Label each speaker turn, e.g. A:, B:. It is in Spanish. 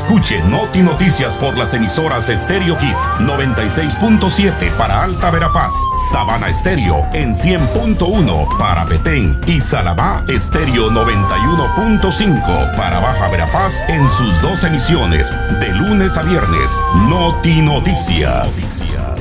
A: Escuche Noti Noticias por las emisoras Stereo Hits 96.7 para Alta Verapaz, Sabana Estéreo en 100.1 para Petén y Salabá Estéreo 91.5 para Baja Verapaz en sus 2 emisiones de lunes a viernes. Noti Noticias.